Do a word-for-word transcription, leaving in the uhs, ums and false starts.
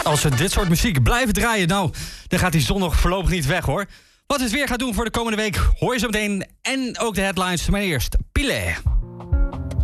Als we dit soort muziek blijven draaien, nou, dan gaat die zon nog voorlopig niet weg, hoor. Wat het weer gaat doen voor de komende week, hoor je zo meteen. En ook de headlines, maar eerst Pilet.